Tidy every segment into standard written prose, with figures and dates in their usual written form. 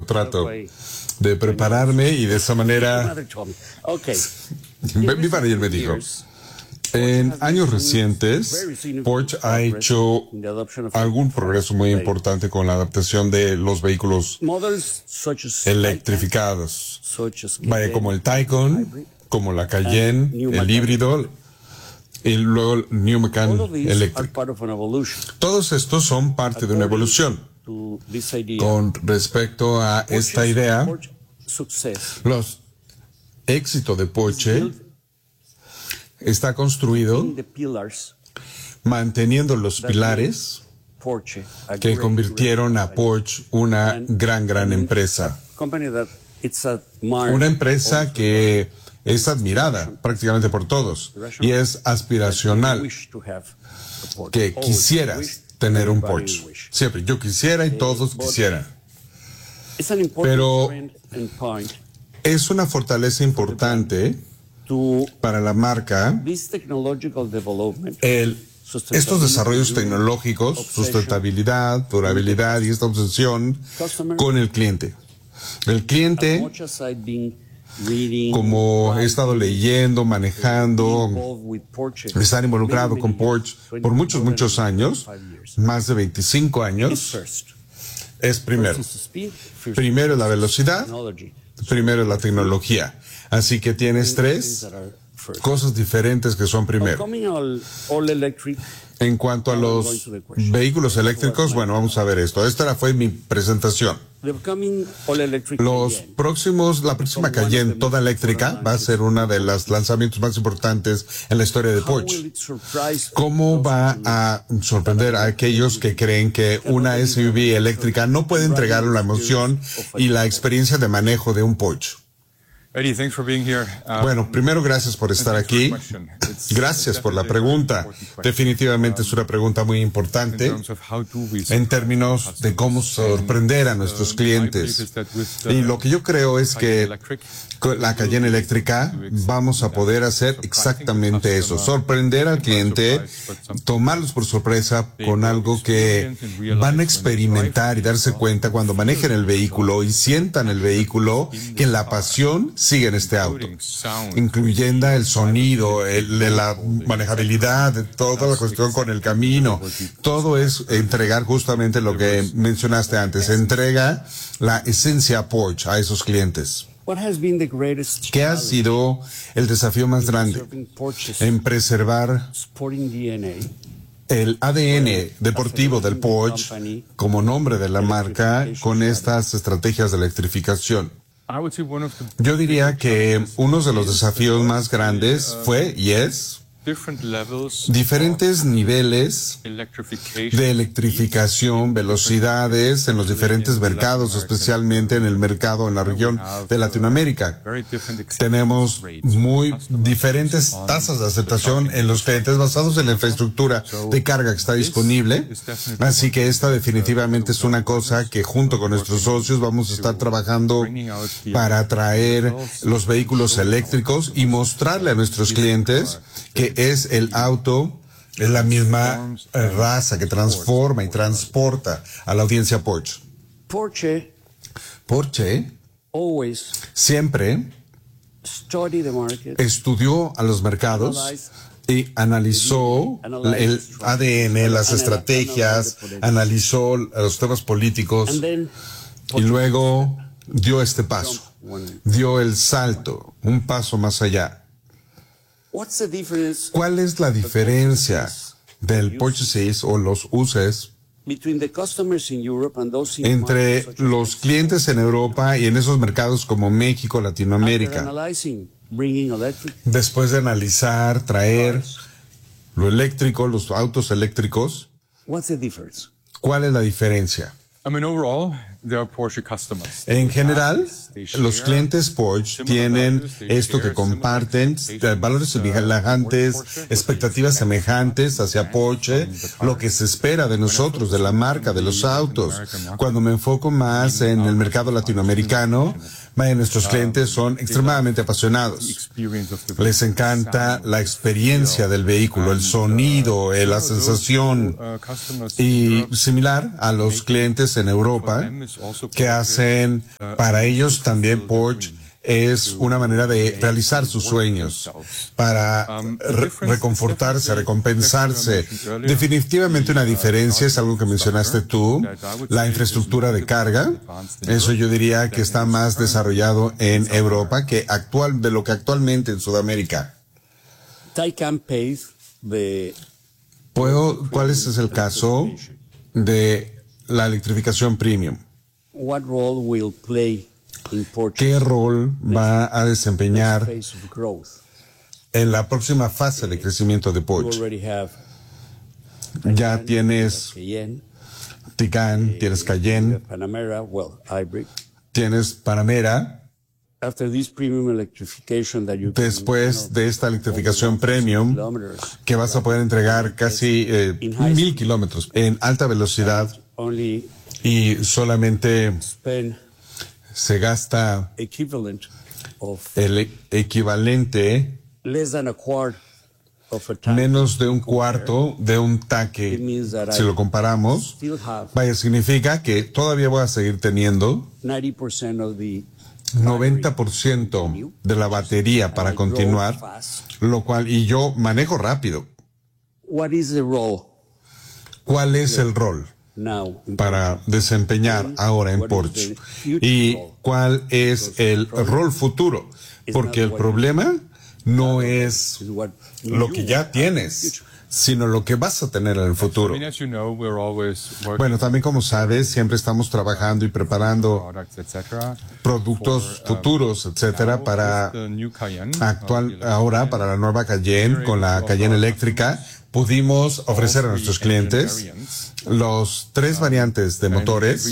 trato de prepararme y de esa manera mi manager me dijo, en años recientes, Porsche ha hecho algún progreso muy importante con la adaptación de los vehículos electrificados, vaya como el Taycan, como la Cayenne, el híbrido y luego el New Macan eléctrico. Todos estos son parte de una evolución. Con respecto a esta idea, los éxitos de Porsche está construido manteniendo los pilares que convirtieron a Porsche una gran empresa. Una empresa que es admirada prácticamente por todos y es aspiracional, que quisieras tener un Porsche. Siempre, yo quisiera y todos quisieran. Pero es una fortaleza importante para la marca estos desarrollos tecnológicos, sustentabilidad, durabilidad y esta obsesión con el cliente. El cliente, como he estado leyendo, manejando, estar involucrado con Porsche por muchos años, más de 25 años, es primero. Primero es la velocidad, primero es la tecnología. Así que tienes tres cosas diferentes que son primero. En cuanto a los vehículos eléctricos, bueno, vamos a ver esto. Esta fue mi presentación. La próxima Cayenne toda eléctrica va a ser una de los lanzamientos más importantes en la historia de Porsche. ¿Cómo va a sorprender a aquellos que creen que una SUV eléctrica no puede entregar la emoción y la experiencia de manejo de un Porsche? Bueno, primero gracias por estar aquí. Gracias por la pregunta. Definitivamente es una pregunta muy importante en términos de cómo sorprender a nuestros clientes. Y lo que yo creo es que con la Cayenne eléctrica vamos a poder hacer exactamente eso, sorprender al cliente, tomarlos por sorpresa con algo que van a experimentar y darse cuenta cuando manejen el vehículo y sientan el vehículo, que la pasión sigue en este auto, incluyendo el sonido, la manejabilidad, toda la cuestión con el camino. Todo es entregar justamente lo que mencionaste antes, entrega la esencia Porsche a esos clientes. ¿Qué ha sido el desafío más grande en preservar el ADN deportivo del Porsche como nombre de la marca con estas estrategias de electrificación? Yo diría que uno de los desafíos más grandes fue y es diferentes niveles de electrificación, velocidades en los diferentes mercados, especialmente en el mercado en la región de Latinoamérica. Tenemos muy diferentes tasas de aceptación en los clientes basados en la infraestructura de carga que está disponible. Así que esta definitivamente es una cosa que junto con nuestros socios vamos a estar trabajando para atraer los vehículos eléctricos y mostrarle a nuestros clientes que es el auto, es la misma raza que transforma y transporta a la audiencia Porsche. Porsche siempre estudió a los mercados y analizó el ADN, las estrategias, analizó los temas políticos y luego dio este paso, dio el salto, un paso más allá. ¿Cuál es la diferencia del Porsche 6 o los UCES entre los clientes en Europa y en esos mercados como México, Latinoamérica? Después de analizar, traer lo eléctrico, los autos eléctricos, ¿cuál es la diferencia? En general, los clientes Porsche tienen esto que comparten, valores semejantes, expectativas semejantes hacia Porsche, lo que se espera de nosotros, de la marca, de los autos. Cuando me enfoco más en el mercado latinoamericano, Vaya, nuestros clientes son extremadamente apasionados. Les encanta la experiencia del vehículo, el sonido, la sensación. Y similar a los clientes en Europa que hacen, para ellos también Porsche es una manera de realizar sus sueños, para reconfortarse, recompensarse. Definitivamente una diferencia es algo que mencionaste tú, la infraestructura de carga. Eso yo diría que está más desarrollado en Europa que de lo que actualmente en Sudamérica. ¿Cuál es el caso de la electrificación premium? ¿Qué rol va a desempeñar en la próxima fase de crecimiento de Porsche? Ya tienes Taycan, tienes Cayenne, tienes Panamera. Después de esta electrificación premium, que vas a poder entregar casi 1000 kilómetros en alta velocidad y solamente se gasta el equivalente menos de un cuarto de un tanque. Si lo comparamos, vaya, significa que todavía voy a seguir teniendo 90% de la batería para continuar, lo cual, y yo manejo rápido. ¿Cuál es el rol para desempeñar ahora en Porsche? ¿Y cuál es el rol futuro? Porque el problema no es lo que ya tienes, sino lo que vas a tener en el futuro. Bueno, también como sabes, siempre estamos trabajando y preparando productos futuros, etcétera, para ahora para la nueva Cayenne, con la Cayenne eléctrica, pudimos ofrecer a nuestros clientes los 3 variantes de motores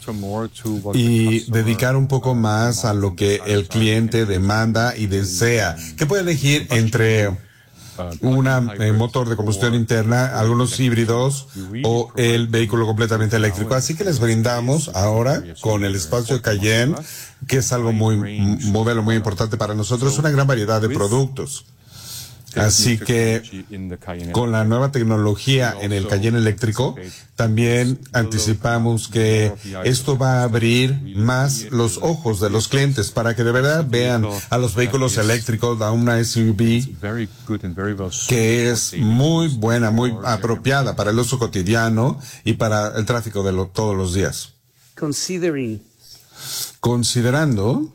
y dedicar un poco más a lo que el cliente demanda y desea, que puede elegir entre un motor de combustión interna, algunos híbridos o el vehículo completamente eléctrico. Así que les brindamos ahora con el espacio Cayenne, que es algo modelo muy importante para nosotros, una gran variedad de productos. Así que con la nueva tecnología en el Cayenne eléctrico, también anticipamos que esto va a abrir más los ojos de los clientes para que de verdad vean a los vehículos eléctricos, a una SUV que es muy buena, muy apropiada para el uso cotidiano y para el tráfico de todos los días. Considerando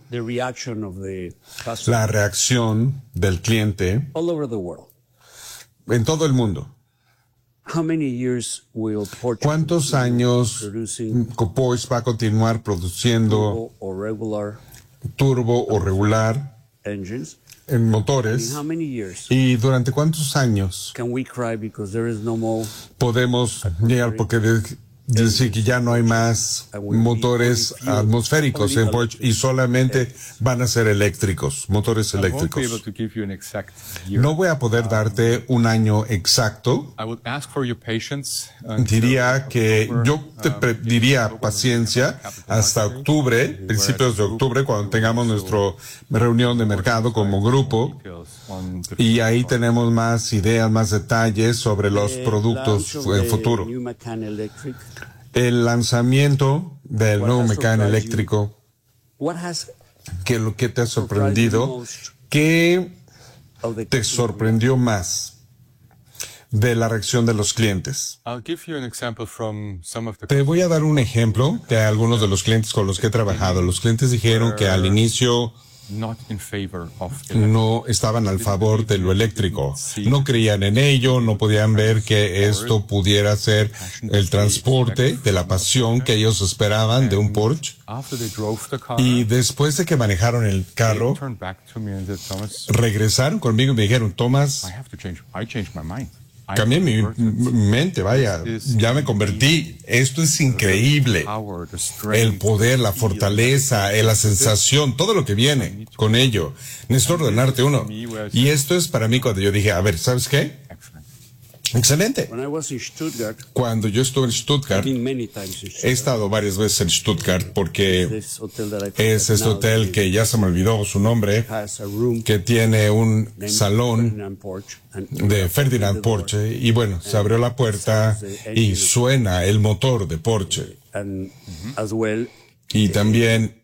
la reacción del cliente en todo el mundo, ¿cuántos años Porsche va a continuar produciendo turbo o regular en motores? ¿Y durante cuántos años podemos llegar? Porque decir que ya no hay más motores atmosféricos en Porsche y solamente van a ser eléctricos, motores eléctricos. No voy a poder darte un año exacto. Diría que yo te pediría paciencia hasta octubre, principios de octubre, cuando tengamos nuestra reunión de mercado como grupo, y ahí tenemos más ideas, más detalles sobre los productos en futuro. El lanzamiento del nuevo Macan eléctrico, ¿qué es lo que te ha sorprendido? ¿Qué te sorprendió más de la reacción de los clientes? Te voy a dar un ejemplo de algunos de los clientes con los que he trabajado. Los clientes dijeron que al inicio no estaban al favor de lo eléctrico, no creían en ello, no podían ver que esto pudiera ser el transporte de la pasión que ellos esperaban de un Porsche. Y después de que manejaron el carro, regresaron conmigo y me dijeron: Thomas, cambié mi mente, vaya, ya me convertí. Esto es increíble. El poder, la fortaleza, la sensación, todo lo que viene con ello. Necesito ordenarte uno. Y esto es para mí cuando yo dije: a ver, ¿sabes qué? Excelente. Cuando yo estuve en Stuttgart, he estado varias veces en Stuttgart porque es este hotel que ya se me olvidó su nombre, que tiene un salón de Ferdinand Porsche y bueno, se abrió la puerta y suena el motor de Porsche. Y también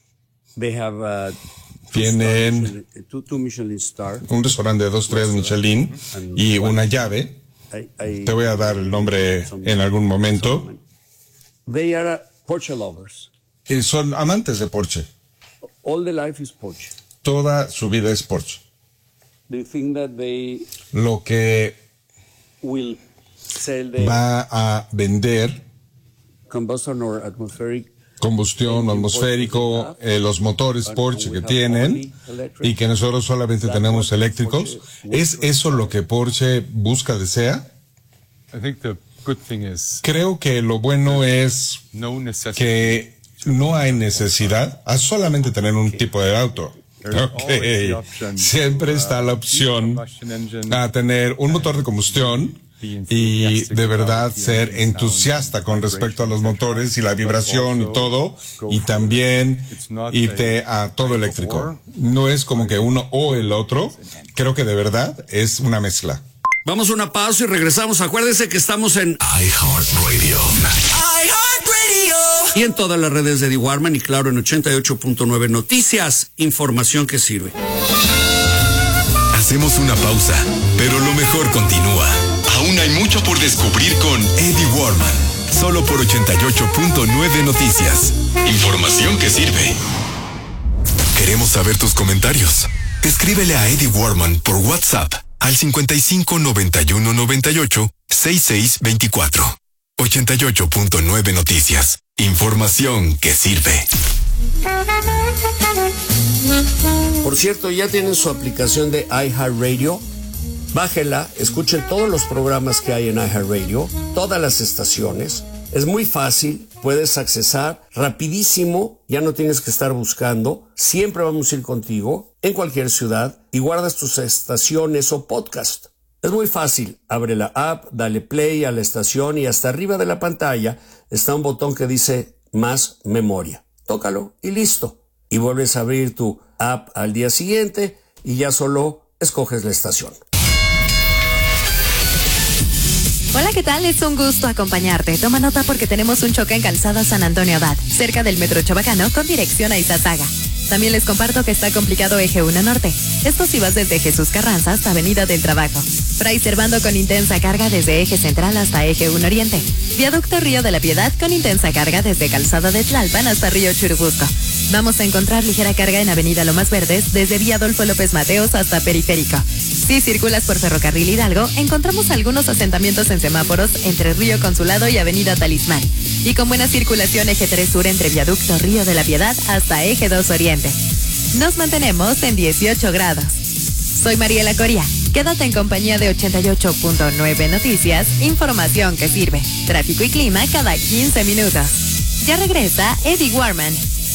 tienen un restaurante de 2 estrellas Michelin y una llave. Te voy a dar el nombre en algún momento. Son amantes de Porsche. Toda su vida es Porsche. Lo que va a vender combustión atmosférico, los motores Porsche que tienen y que nosotros solamente tenemos eléctricos. ¿Es eso lo que Porsche busca, desea? Creo que lo bueno es que no hay necesidad a solamente tener un tipo de auto. Okay. Siempre está la opción a tener un motor de combustión y de verdad ser entusiasta con respecto a los motores y la vibración y todo, y también irte a todo eléctrico. No es como que uno o el otro, creo que de verdad es una mezcla. Vamos a una pausa y regresamos. Acuérdense que estamos en iHeartRadio. Y en todas las redes de Eddie Warman y claro en 88.9 Noticias, información que sirve. Hacemos una pausa, pero lo mejor continúa. Aún hay mucho por descubrir con Eddie Warman. Solo por 88.9 Noticias. Información que sirve. Queremos saber tus comentarios. Escríbele a Eddie Warman por WhatsApp al 55 91 98 66 24. 88.9 Noticias. Información que sirve. Por cierto, ¿ya tienen su aplicación de iHeartRadio? Bájela, escuchen todos los programas que hay en iHeartRadio, todas las estaciones. Es muy fácil, puedes accesar rapidísimo, ya no tienes que estar buscando. Siempre vamos a ir contigo, en cualquier ciudad, y guardas tus estaciones o podcast. Es muy fácil, abre la app, dale play a la estación y hasta arriba de la pantalla está un botón que dice más memoria. Tócalo y listo. Y vuelves a abrir tu app al día siguiente y ya solo escoges la estación. Hola, ¿qué tal? Es un gusto acompañarte. Toma nota porque tenemos un choque en Calzada San Antonio Abad, cerca del Metro Chabacano, con dirección a Izazaga. También les comparto que está complicado Eje 1 Norte. Esto si vas desde Jesús Carranza hasta Avenida del Trabajo. Fray Servando con intensa carga desde Eje Central hasta Eje 1 Oriente. Viaducto Río de la Piedad con intensa carga desde Calzada de Tlalpan hasta Río Churubusco. Vamos a encontrar ligera carga en Avenida Lomas Verdes desde Vía Adolfo López Mateos hasta Periférico. Si circulas por Ferrocarril Hidalgo, encontramos algunos asentamientos en semáforos entre Río Consulado y Avenida Talismán. Y con buena circulación Eje 3 Sur entre Viaducto Río de la Piedad hasta Eje 2 Oriente. Nos mantenemos en 18 grados. Soy Mariela Coria. Quédate en compañía de 88.9 Noticias, información que sirve. Tráfico y clima cada 15 minutos. Ya regresa Eddie Warman.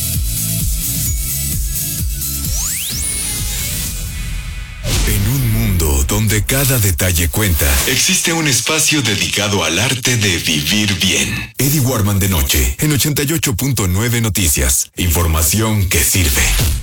En un mundo donde cada detalle cuenta, existe un espacio dedicado al arte de vivir bien. Eddie Warman de noche, en 88.9 Noticias. Información que sirve.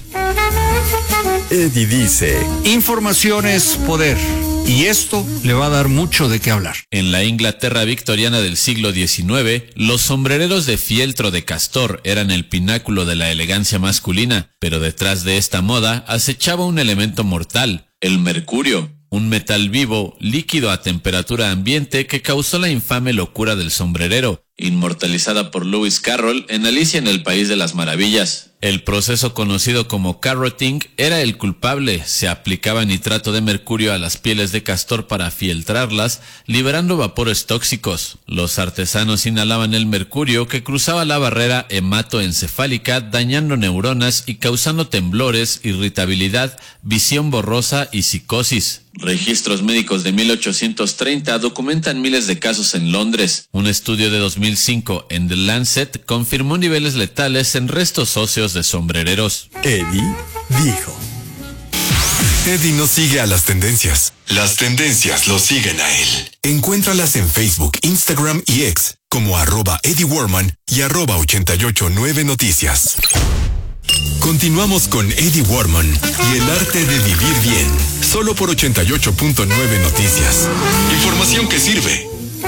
Eddie dice: información es poder. Y esto le va a dar mucho de qué hablar. En la Inglaterra victoriana del siglo XIX, los sombrereros de fieltro de castor eran el pináculo de la elegancia masculina, pero detrás de esta moda acechaba un elemento mortal, el mercurio, un metal vivo, líquido a temperatura ambiente que causó la infame locura del sombrerero, inmortalizada por Lewis Carroll en Alicia en el País de las Maravillas. El proceso conocido como carroting era el culpable. Se aplicaba nitrato de mercurio a las pieles de castor para filtrarlas, liberando vapores tóxicos. Los artesanos inhalaban el mercurio que cruzaba la barrera hematoencefálica, dañando neuronas y causando temblores, irritabilidad, visión borrosa y psicosis. Registros médicos de 1830 documentan miles de casos en Londres. Un estudio de 2005 en The Lancet confirmó niveles letales en restos óseos de sombrereros. Eddie dijo. Eddie no sigue a las tendencias. Las tendencias lo siguen a él. Encuéntralas en Facebook, Instagram y X como @Eddie Warman y @889noticias. Continuamos con Eddie Warman y el arte de vivir bien. Solo por 88.9 Noticias. Información que sirve.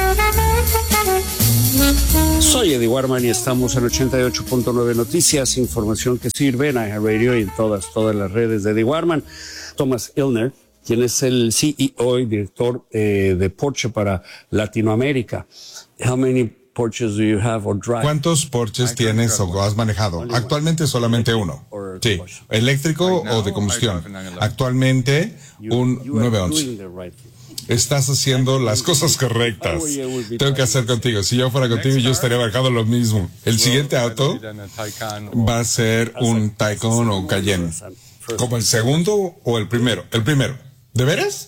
Soy Eddie Warman y estamos en 88.9 Noticias, información que sirve en iHeartRadio y en todas las redes de Eddie Warman. Thomas Illner, quien es el CEO y director de Porsche para Latinoamérica. How many Porsches do you have or drive? ¿Cuántos Porsches tienes o has manejado? Actualmente solamente uno. Sí, eléctrico o de combustión. Actualmente un 911. Estás haciendo las cosas correctas. Tengo que hacer contigo. Si yo fuera contigo, yo estaría manejando lo mismo. El siguiente auto va a ser un Taycan o un Cayenne. ¿Como el segundo o el primero? El primero. ¿De veras?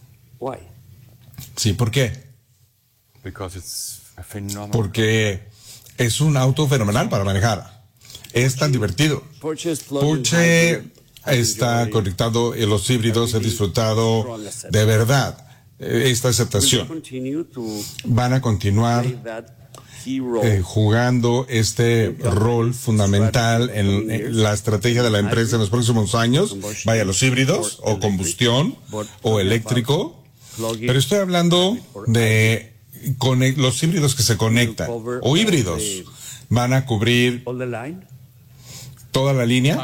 Sí, ¿por qué? Porque es un auto fenomenal para manejar. Es tan divertido. Porsche está conectado en los híbridos. He disfrutado de verdad esta aceptación. Van a continuar jugando este rol fundamental en la estrategia de la empresa en los próximos años. Vaya, los híbridos o combustión o eléctrico. Pero estoy hablando de los híbridos que se conectan o híbridos. Van a cubrir toda la línea.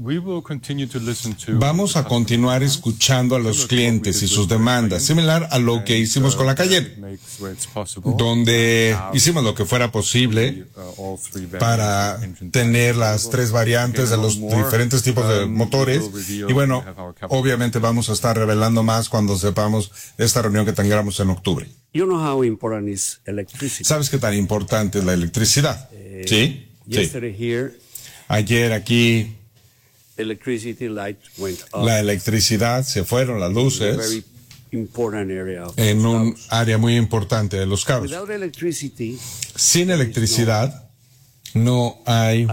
Vamos a continuar escuchando a los clientes y sus demandas, similar a lo que hicimos con la Cayenne, donde hicimos lo que fuera posible para tener las tres variantes de los diferentes tipos de motores. Y bueno, obviamente vamos a estar revelando más cuando sepamos de esta reunión que tengamos en octubre. ¿Sabes qué tan importante es la electricidad? Sí. Ayer aquí la electricidad, se fueron las luces en un área muy importante de Los Cabos. Sin electricidad no hay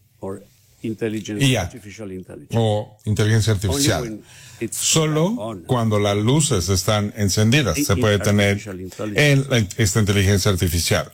IA o inteligencia artificial. Solo cuando las luces están encendidas se puede tener esta inteligencia artificial.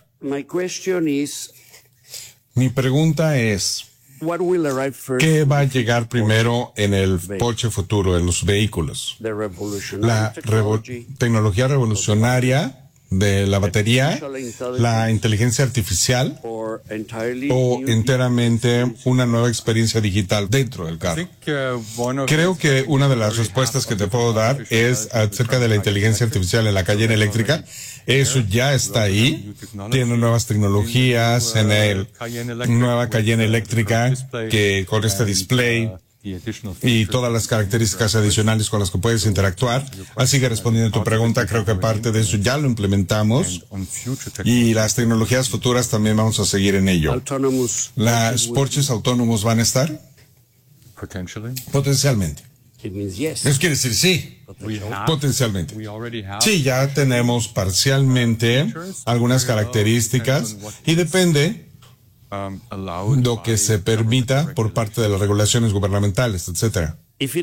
Mi pregunta es, ¿qué va a llegar primero en el Porsche futuro, en los vehículos? ¿La tecnología revolucionaria de la batería, la inteligencia artificial o enteramente una nueva experiencia digital dentro del carro? Creo que una de las respuestas que te puedo dar es acerca de la inteligencia artificial en la Cayenne eléctrica. Eso ya está ahí. Tiene nuevas tecnologías en el nueva Cayenne eléctrica que con este display y todas las características adicionales con las que puedes interactuar. Así que respondiendo a tu pregunta, creo que parte de eso ya lo implementamos y las tecnologías futuras también vamos a seguir en ello. ¿Los Porsches autónomos van a estar? Potencialmente. Eso quiere decir sí, potencialmente. Sí, ya tenemos parcialmente algunas características y depende lo que se permita por parte de las regulaciones gubernamentales, etcétera.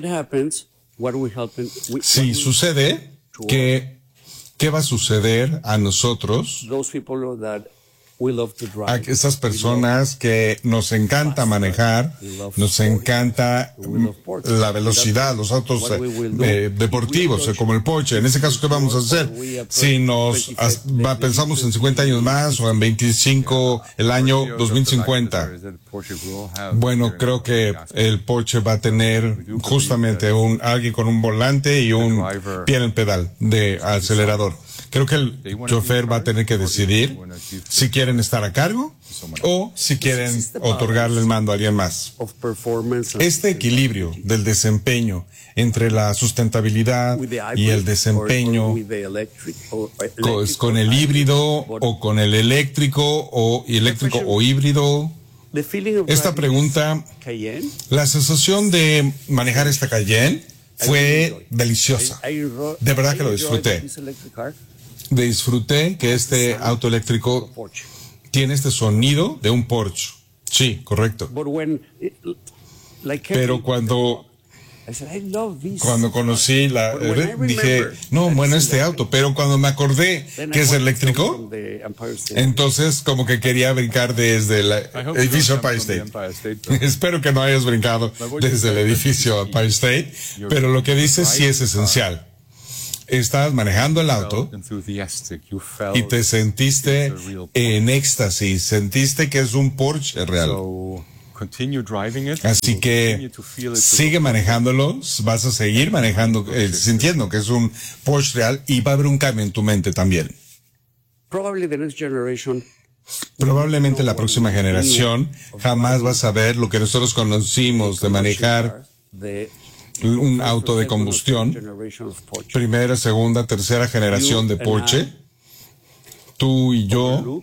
Si sucede, ¿qué va a suceder a nosotros? A esas personas que nos encanta manejar, nos encanta la velocidad, los autos deportivos, como el Porsche. En ese caso, ¿qué vamos a hacer? Si pensamos en 50 años más o en 25, el año 2050. Bueno, creo que el Porsche va a tener justamente alguien con un volante y un pie en el pedal de acelerador. Creo que el chofer va a tener que decidir si quieren estar a cargo o si quieren otorgarle el mando a alguien más. Este equilibrio del desempeño entre la sustentabilidad y el desempeño con el híbrido o con el eléctrico o híbrido. Esta pregunta, la sensación de manejar esta Cayenne fue deliciosa. De verdad que lo disfruté. Disfruté que este auto eléctrico tiene este sonido de un Porsche. Sí, correcto. Pero cuando Cuando conocí dije, no, bueno, este auto, pero cuando me acordé que es eléctrico, entonces como que quería brincar desde el edificio Empire State. Espero que no hayas brincado desde el edificio Empire State, pero lo que dices sí es esencial. Estabas manejando el auto y te sentiste en éxtasis, sentiste que es un Porsche real. Así que sigue manejándolo, vas a seguir manejando, sintiendo que es un Porsche real y va a haber un cambio en tu mente también. Probablemente la próxima generación jamás vas a ver lo que nosotros conocimos de manejar un auto de combustión, primera, segunda, tercera generación de Porsche. Tú y yo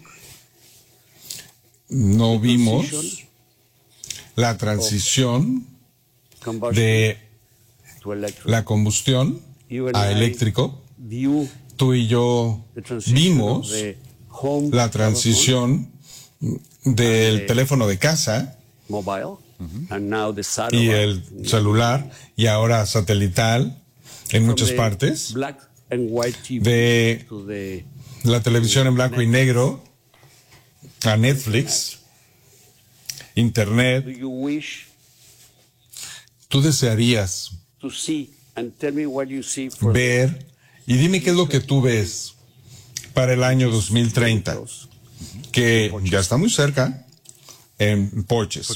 no vimos la transición de la combustión a eléctrico. Tú y yo vimos la transición del teléfono de casa y el celular y ahora satelital en muchas partes, de la televisión en blanco y negro a Netflix, Internet. Tú desearías ver, y dime qué es lo que tú ves para el año 2030, que ya está muy cerca, en Porsches.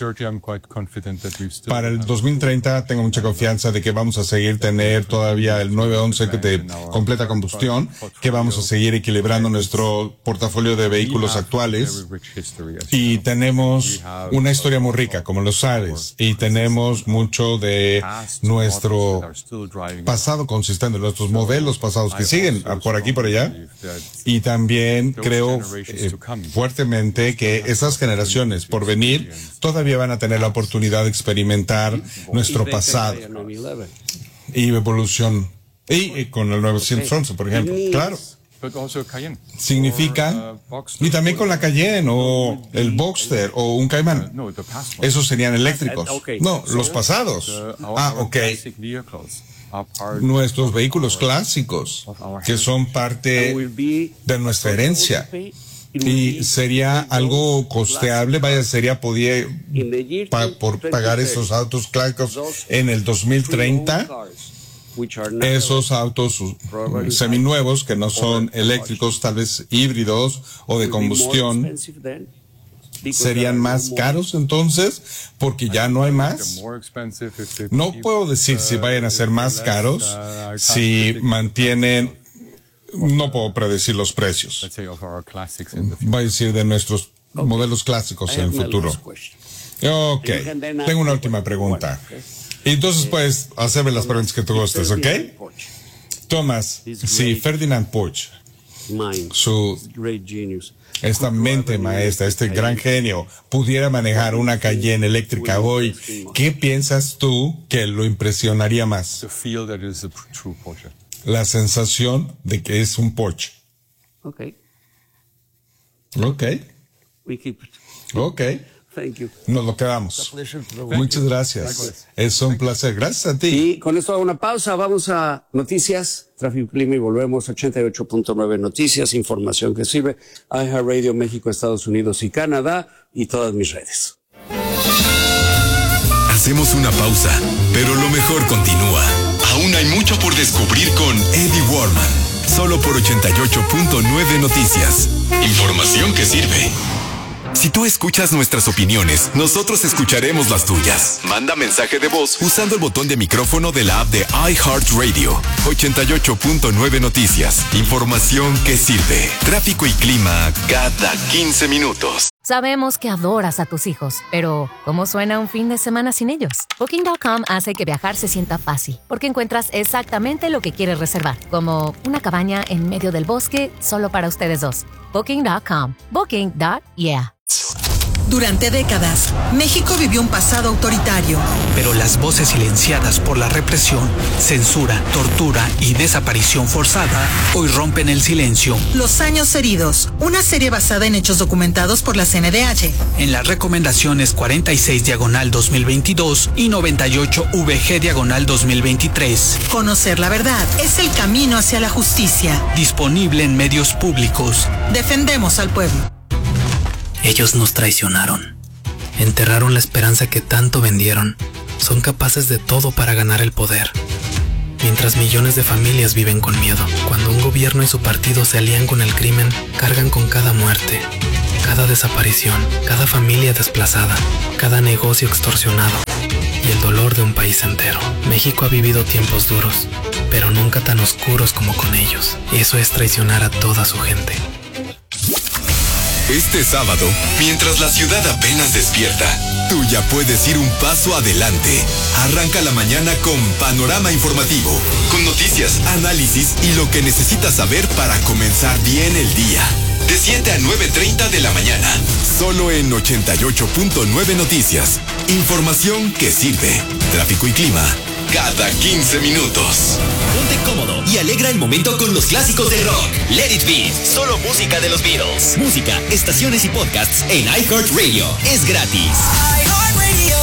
Para el 2030 tengo mucha confianza de que vamos a seguir tener todavía el 911 de completa combustión, que vamos a seguir equilibrando nuestro portafolio de vehículos actuales, y tenemos una historia muy rica, como lo sabes, y tenemos mucho de nuestro pasado consistente, nuestros modelos pasados que siguen por aquí y por allá, y también creo fuertemente que esas generaciones por venir todavía van a tener la oportunidad de experimentar nuestro pasado y evolución, y con el nuevo 911, por ejemplo, claro, significa, y también con la Cayenne o el Boxster o un Cayman, esos serían eléctricos, no, los pasados, nuestros vehículos clásicos, que son parte de nuestra herencia. Y sería algo costeable, sería poder pagar esos autos clásicos en el 2030, esos autos seminuevos que no son eléctricos, tal vez híbridos o de combustión, serían más caros entonces, porque ya no hay más. No puedo decir si vayan a ser más caros, si mantienen. No puedo predecir los precios. Va a decir de nuestros modelos clásicos en el futuro. Ok, tengo una última pregunta. Y entonces puedes hacerme las preguntas que tú gustes, ¿ok? Thomas, si Ferdinand Porsche, esta mente maestra, este gran genio, pudiera manejar una Cayenne eléctrica hoy, ¿qué piensas tú que lo impresionaría más? La sensación de que es un Porsche. Ok. Nos lo quedamos. Muchas gracias. Es un placer. Gracias a ti. Y con esto hago una pausa. Vamos a noticias, tráfico, clima y volvemos. 88.9 Noticias, información que sirve. iHeartRadio, México, Estados Unidos y Canadá y todas mis redes. Hacemos una pausa, pero lo mejor continúa. Aún hay mucho por descubrir con Eddie Warman. Solo por 88.9 Noticias. Información que sirve. Si tú escuchas nuestras opiniones, nosotros escucharemos las tuyas. Manda mensaje de voz usando el botón de micrófono de la app de iHeartRadio. 88.9 Noticias. Información que sirve. Tráfico y clima cada 15 minutos. Sabemos que adoras a tus hijos, pero ¿cómo suena un fin de semana sin ellos? Booking.com hace que viajar se sienta fácil, porque encuentras exactamente lo que quieres reservar, como una cabaña en medio del bosque solo para ustedes dos. Booking.com. Booking.yeah. Durante décadas, México vivió un pasado autoritario. Pero las voces silenciadas por la represión, censura, tortura y desaparición forzada hoy rompen el silencio. Los años heridos, una serie basada en hechos documentados por la CNDH. En las recomendaciones 46/2022 y 98/VG/2023. Conocer la verdad es el camino hacia la justicia. Disponible en medios públicos. Defendemos al pueblo. Ellos nos traicionaron. Enterraron la esperanza que tanto vendieron. Son capaces de todo para ganar el poder. Mientras millones de familias viven con miedo. Cuando un gobierno y su partido se alían con el crimen, cargan con cada muerte, cada desaparición, cada familia desplazada, cada negocio extorsionado y el dolor de un país entero. México ha vivido tiempos duros, pero nunca tan oscuros como con ellos. Eso es traicionar a toda su gente. Este sábado, mientras la ciudad apenas despierta, tú ya puedes ir un paso adelante. Arranca la mañana con Panorama Informativo, con noticias, análisis y lo que necesitas saber para comenzar bien el día. De 7 a 9:30 de la mañana, solo en 88.9 Noticias. Información que sirve. Tráfico y clima cada 15 minutos. Ponte cómodo y alegra el momento con los clásicos del rock. Let It Be, solo música de los Beatles. Música, estaciones y podcasts en iHeartRadio. Es gratis. iHeartRadio.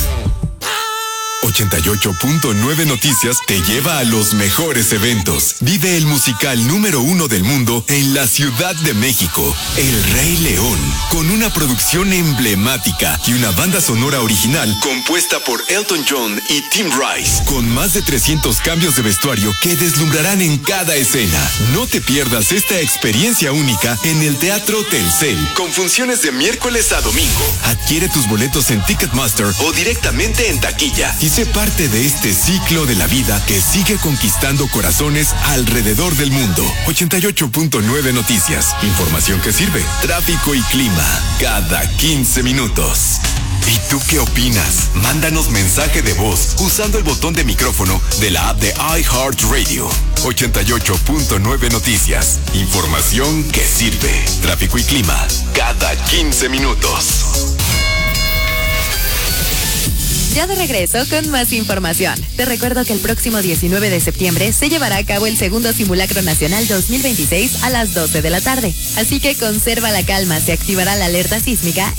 88.9 Noticias te lleva a los mejores eventos. Vive el musical número 1 del mundo en la Ciudad de México, El Rey León, con una producción emblemática y una banda sonora original compuesta por Elton John y Tim Rice, con más de 300 cambios de vestuario que deslumbrarán en cada escena. No te pierdas esta experiencia única en el Teatro Telcel, con funciones de miércoles a domingo. Adquiere tus boletos en Ticketmaster o directamente en taquilla y sé parte de este ciclo de la vida que sigue conquistando corazones alrededor del mundo. 88.9 Noticias. Información que sirve. Tráfico y clima cada 15 minutos. ¿Y tú qué opinas? Mándanos mensaje de voz usando el botón de micrófono de la app de iHeartRadio. 88.9 Noticias. Información que sirve. Tráfico y clima cada 15 minutos. Ya de regreso con más información. Te recuerdo que el próximo 19 de septiembre se llevará a cabo el segundo Simulacro Nacional 2026 a las 12 de la tarde. Así que conserva la calma, se activará la alerta sísmica